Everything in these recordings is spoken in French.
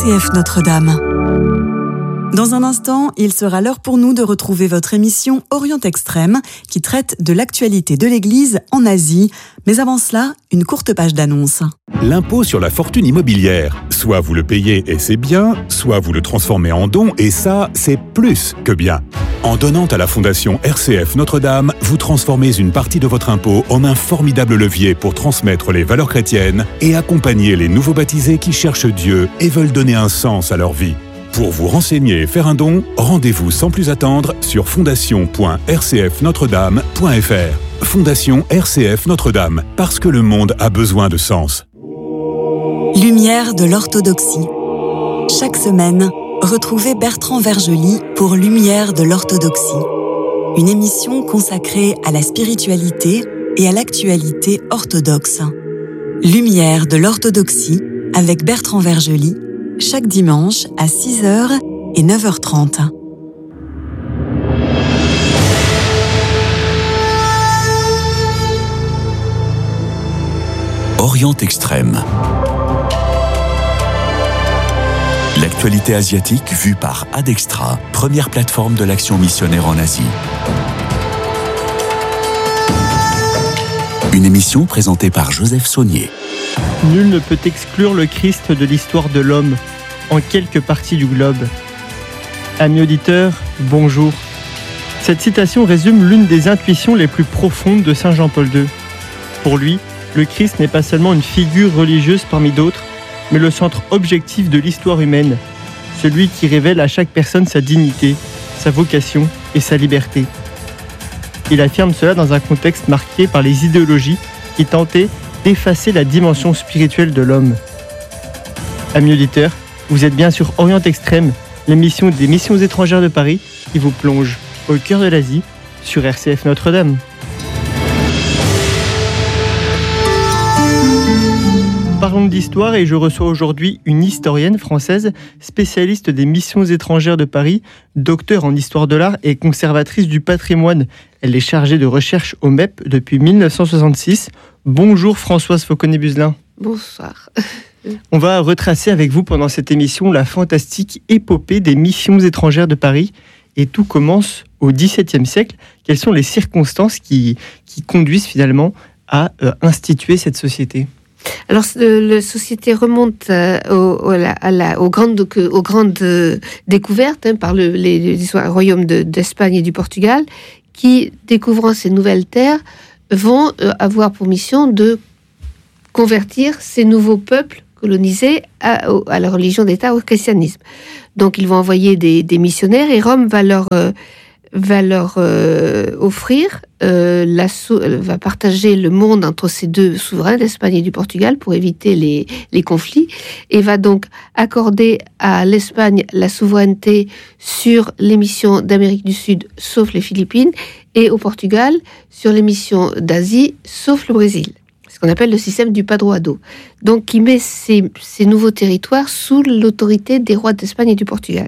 RCF Notre-Dame. Dans un instant, il sera l'heure pour nous de retrouver votre émission Orient Extrême qui traite de l'actualité de l'Église en Asie. Mais avant cela, une courte page d'annonce. L'impôt sur la fortune immobilière. Soit vous le payez et c'est bien, soit vous le transformez en don et ça, c'est plus que bien. En donnant à la Fondation RCF Notre-Dame, vous transformez une partie de votre impôt en un formidable levier pour transmettre les valeurs chrétiennes et accompagner les nouveaux baptisés qui cherchent Dieu et veulent donner un sens à leur vie. Pour vous renseigner et faire un don, rendez-vous sans plus attendre sur fondation.rcfnotredame.fr. Fondation RCF Notre-Dame, parce que le monde a besoin de sens. Lumière de l'orthodoxie. Chaque semaine, retrouvez Bertrand Vergely pour Lumière de l'orthodoxie. Une émission consacrée à la spiritualité et à l'actualité orthodoxe. Lumière de l'orthodoxie avec Bertrand Vergely, chaque dimanche à 6h et 9h30. Orient Extrême. L'actualité asiatique vue par Adextra, première plateforme de l'action missionnaire en Asie. Une émission présentée par Joseph Saunier. Nul ne peut exclure le Christ de l'histoire de l'homme, en quelque partie du globe. Amis auditeurs, bonjour. Cette citation résume l'une des intuitions les plus profondes de Saint Jean-Paul II. Pour lui, le Christ n'est pas seulement une figure religieuse parmi d'autres, mais le centre objectif de l'histoire humaine, celui qui révèle à chaque personne sa dignité, sa vocation et sa liberté. Il affirme cela dans un contexte marqué par les idéologies qui tentaient d'effacer la dimension spirituelle de l'homme. Amis auditeurs, vous êtes bien sur Orient Extrême, l'émission des missions étrangères de Paris qui vous plonge au cœur de l'Asie sur RCF Notre-Dame. Parlons d'histoire et je reçois aujourd'hui une historienne française, spécialiste des missions étrangères de Paris, docteure en histoire de l'art et conservatrice du patrimoine. Elle est chargée de recherche au MEP depuis 1966. Bonjour Françoise Fauconnet-Buzelin. Bonsoir. On va retracer avec vous pendant cette émission la fantastique épopée des missions étrangères de Paris. Et tout commence au XVIIe siècle. Quelles sont les circonstances qui conduisent finalement à instituer cette société ? Alors, la société remonte aux grandes découvertes par les royaumes d'Espagne et du Portugal, qui, découvrant ces nouvelles terres, vont avoir pour mission de convertir ces nouveaux peuples colonisés à la religion d'État, au christianisme. Donc, ils vont envoyer des missionnaires et Rome va leur offrir, va partager le monde entre ces deux souverains d'Espagne et du Portugal pour éviter les conflits, et va donc accorder à l'Espagne la souveraineté sur les missions d'Amérique du Sud, sauf les Philippines, et au Portugal sur les missions d'Asie, sauf le Brésil. Ce qu'on appelle le système du padroado. Donc, qui met ces nouveaux territoires sous l'autorité des rois d'Espagne et du Portugal.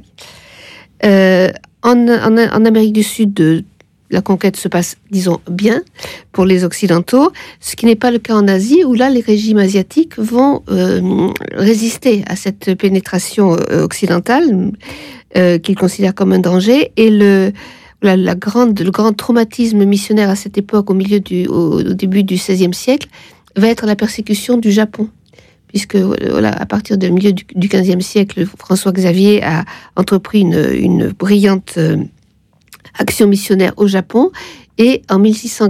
En Amérique du Sud, la conquête se passe, disons, bien pour les Occidentaux, ce qui n'est pas le cas en Asie, où là, les régimes asiatiques vont résister à cette pénétration occidentale qu'ils considèrent comme un danger. Et le grand traumatisme missionnaire à cette époque, au début du XVIe siècle, va être la persécution du Japon. Puisque à partir du milieu du XVe siècle, François Xavier a entrepris une brillante action missionnaire au Japon, et en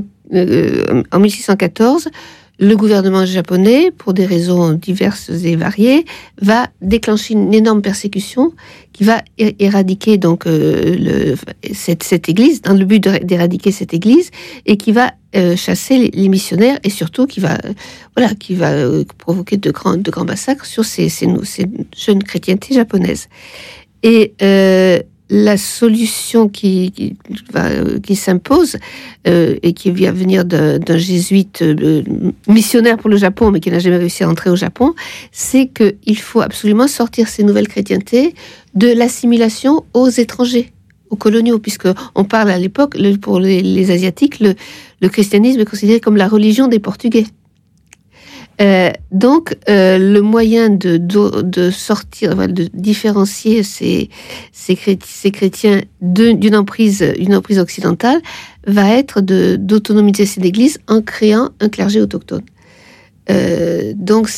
1614, le gouvernement japonais, pour des raisons diverses et variées, va déclencher une énorme persécution qui va éradiquer donc cette église, dans le but d'éradiquer cette église, et qui va chasser les missionnaires, et surtout qui va provoquer de grands massacres sur ces jeunes chrétientés japonaises. Et la solution qui s'impose et qui vient venir d'un jésuite missionnaire pour le Japon, mais qui n'a jamais réussi à entrer au Japon, c'est qu'il faut absolument sortir ces nouvelles chrétientés de l'assimilation aux étrangers, aux coloniaux, puisqu'on parle à l'époque, pour les Asiatiques, le christianisme est considéré comme la religion des Portugais. Donc, le moyen de sortir, de différencier ces chrétiens d'une emprise occidentale va être d'autonomiser cette Église en créant un clergé autochtone. Donc,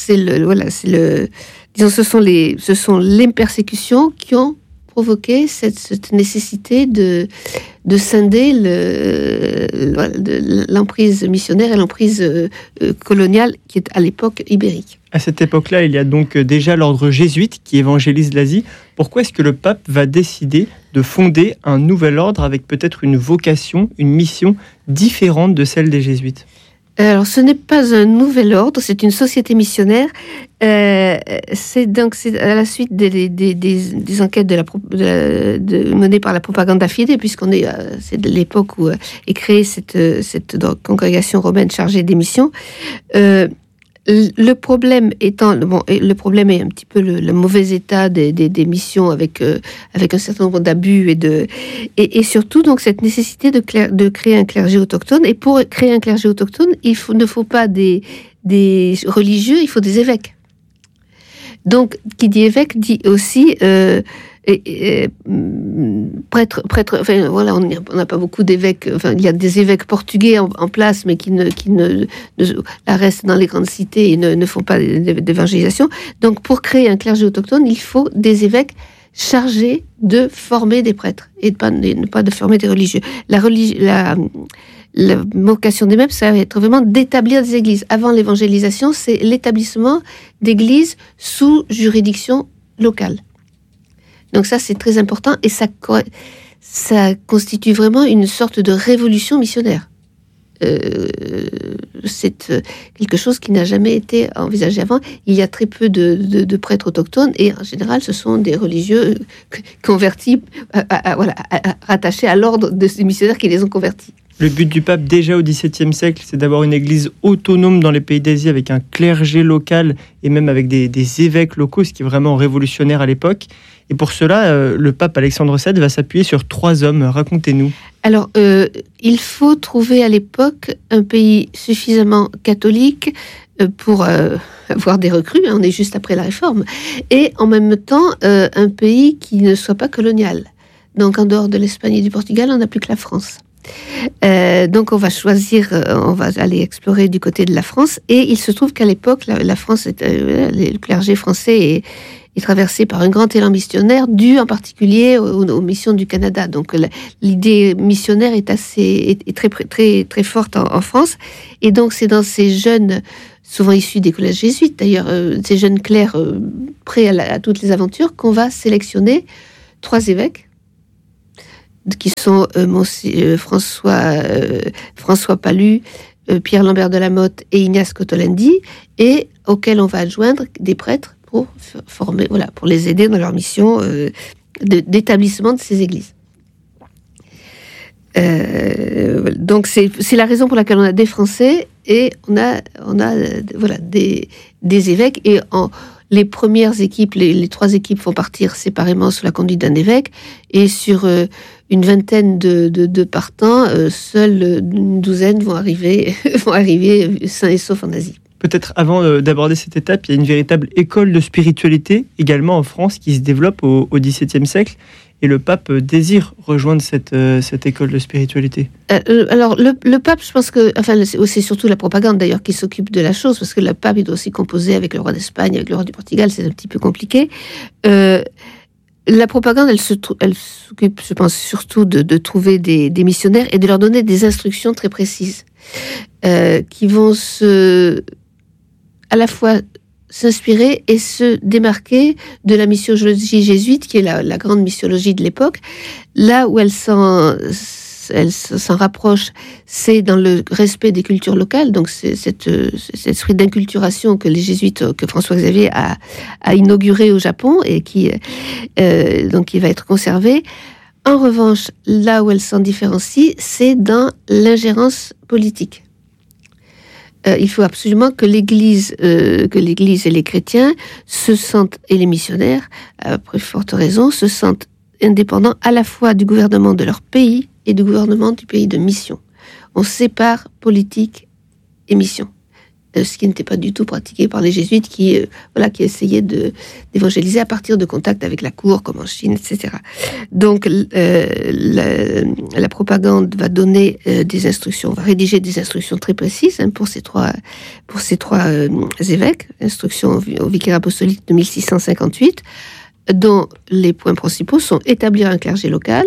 ce sont les persécutions qui ont provoqué cette nécessité de scinder l'emprise missionnaire et l'emprise coloniale qui est à l'époque ibérique. À cette époque-là, il y a donc déjà l'ordre jésuite qui évangélise l'Asie. Pourquoi est-ce que le pape va décider de fonder un nouvel ordre avec peut-être une vocation, une mission différente de celle des jésuites ? Alors, ce n'est pas un nouvel ordre, c'est une société missionnaire. C'est à la suite des enquêtes menées par la Propaganda Fide, puisqu'on c'est de l'époque où est créée cette congrégation romaine chargée des missions. Le problème est un petit peu le mauvais état des missions avec un certain nombre d'abus et surtout donc cette nécessité de créer un clergé autochtone. Et pour créer un clergé autochtone, ne faut pas des religieux, il faut des évêques. Donc, qui dit évêque dit aussi prêtre. Enfin, voilà, on n'a pas beaucoup d'évêques. Enfin, il y a des évêques portugais en place, mais qui ne restent dans les grandes cités et ne font pas d'évangélisation. Donc, pour créer un clergé autochtone, il faut des évêques chargés de former des prêtres et pas de former des religieux. La vocation des mêmes, ça va être vraiment d'établir des églises. Avant l'évangélisation, c'est l'établissement d'églises sous juridiction locale. Donc ça, c'est très important et ça constitue vraiment une sorte de révolution missionnaire. C'est quelque chose qui n'a jamais été envisagé avant. Il y a très peu de prêtres autochtones et en général, ce sont des religieux convertis, rattachés à l'ordre de ces missionnaires qui les ont convertis. Le but du pape, déjà au XVIIe siècle, c'est d'avoir une église autonome dans les pays d'Asie avec un clergé local et même avec des évêques locaux, ce qui est vraiment révolutionnaire à l'époque. Et pour cela, le pape Alexandre VII va s'appuyer sur 3 hommes. Racontez-nous. Alors, il faut trouver à l'époque un pays suffisamment catholique pour avoir des recrues. On est juste après la Réforme. Et en même temps, un pays qui ne soit pas colonial. Donc, en dehors de l'Espagne et du Portugal, on n'a plus que la France. Donc on va aller explorer du côté de la France et il se trouve qu'à l'époque la France, le clergé français est traversé par un grand élan missionnaire dû en particulier aux missions du Canada. Donc l'idée missionnaire est très très très forte en France et donc c'est dans ces jeunes souvent issus des collèges jésuites d'ailleurs, ces jeunes clercs prêts à toutes les aventures qu'on va sélectionner 3 évêques qui sont François Palu, Pierre Lambert de la Motte et Ignace Cottolandi, et auxquels on va adjoindre des prêtres pour former, pour les aider dans leur mission d'établissement de ces églises. Donc c'est la raison pour laquelle on a des Français et on a des évêques et les premières équipes, les 3 équipes vont partir séparément sous la conduite d'un évêque et sur une vingtaine de partants, seuls une douzaine vont arriver sains et saufs en Asie. Peut-être avant d'aborder cette étape, il y a une véritable école de spiritualité également en France qui se développe au XVIIe siècle. Et le pape désire rejoindre cette école de spiritualité. Alors, le pape, je pense que... Enfin, c'est surtout la propagande, d'ailleurs, qui s'occupe de la chose, parce que le pape, il doit aussi composer avec le roi d'Espagne, avec le roi du Portugal, c'est un petit peu compliqué. La propagande, elle s'occupe, je pense, surtout de trouver des missionnaires et de leur donner des instructions très précises, qui vont à la fois s'inspirer et se démarquer de la missiologie jésuite, qui est la grande missiologie de l'époque. Là où elle s'en rapproche, c'est dans le respect des cultures locales. Donc, c'est cet esprit d'inculturation que les jésuites, que François Xavier a inauguré au Japon et qui va être conservé. En revanche, là où elle s'en différencie, c'est dans l'ingérence politique. Il faut absolument que l'Église et les chrétiens se sentent, et les missionnaires, après forte raison, se sentent indépendants à la fois du gouvernement de leur pays et du gouvernement du pays de mission. On sépare politique et mission. ce qui n'était pas du tout pratiqué par les jésuites qui essayaient d'évangéliser à partir de contacts avec la cour, comme en Chine, etc. Donc, la propagande va donner des instructions, va rédiger des instructions très précises pour ces trois évêques, instructions au vicaire apostolique de 1658, dont les points principaux sont établir un clergé local,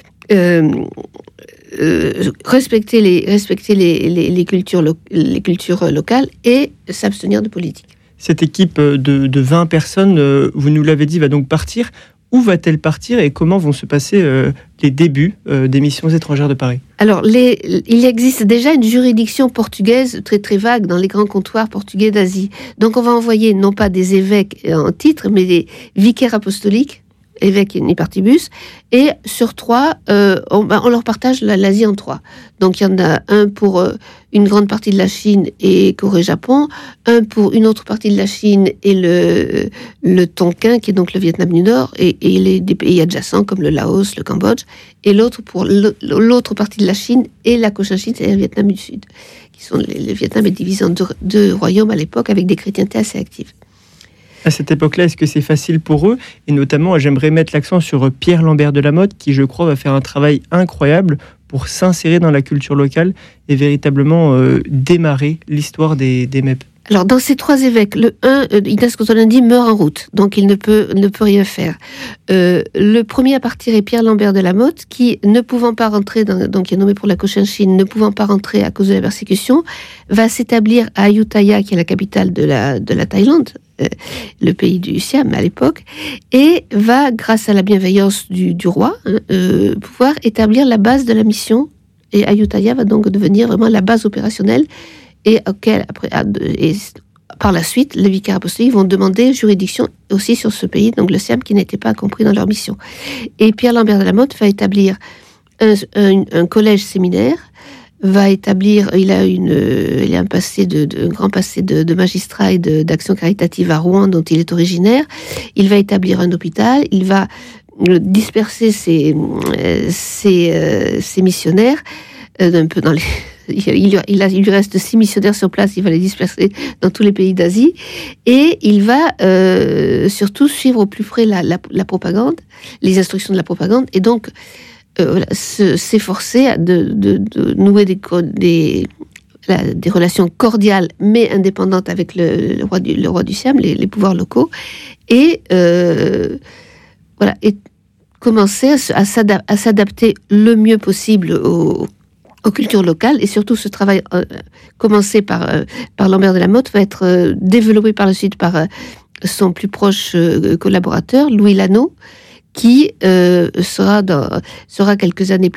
respecter les cultures locales et s'abstenir de politique. Cette équipe de 20 personnes, vous nous l'avez dit, va donc partir. Où va-t-elle partir et comment vont se passer les débuts des missions étrangères de Paris ? Alors, il existe déjà une juridiction portugaise très très vague dans les grands comptoirs portugais d'Asie. Donc on va envoyer non pas des évêques en titre, mais des vicaires apostoliques, évêques et partibus, et sur 3, on leur partage l'Asie en 3. Donc il y en a un pour une grande partie de la Chine et Corée-Japon, un pour une autre partie de la Chine et le Tonkin, qui est donc le Vietnam du Nord, et des pays adjacents comme le Laos, le Cambodge, et l'autre pour l'autre partie de la Chine et la Cochinchine, c'est-à-dire le Vietnam du Sud. Le Vietnam est divisé en deux royaumes à l'époque avec des chrétientés assez actives. À cette époque-là, est-ce que c'est facile pour eux ? Et notamment, j'aimerais mettre l'accent sur Pierre Lambert de Lamotte, qui, je crois, va faire un travail incroyable pour s'insérer dans la culture locale et véritablement démarrer l'histoire des MEP. Alors, dans ces 3 évêques, le 1, Ignace Cotolendy, meurt en route, donc il ne peut rien faire. Le premier à partir est Pierre Lambert de Lamotte, qui, ne pouvant pas rentrer, donc il est nommé pour la Cochinchine, ne pouvant pas rentrer à cause de la persécution, va s'établir à Ayutthaya, qui est la capitale de la Thaïlande, le pays du Siam à l'époque, et va, grâce à la bienveillance du roi, pouvoir établir la base de la mission. Et Ayutthaya va donc devenir vraiment la base opérationnelle et par la suite, les vicaires apostoliques vont demander juridiction aussi sur ce pays, donc le Siam, qui n'était pas compris dans leur mission. Et Pierre Lambert de Lamotte va établir un collège séminaire, il a un grand passé de magistrat et d'action caritative à Rouen, dont il est originaire. Il va établir un hôpital, il va disperser ses missionnaires un peu dans les... Il lui reste 6 missionnaires sur place, il va les disperser dans tous les pays d'Asie, et il va surtout suivre au plus près la propagande, les instructions de la propagande, et donc s'efforcer de nouer des relations cordiales mais indépendantes avec le roi du Siam, les pouvoirs locaux, et commencer à s'adapter le mieux possible aux cultures locales, et surtout ce travail commencé par Lambert de Lamotte va être développé par la suite par son plus proche collaborateur, Louis Lano, qui sera quelques années plus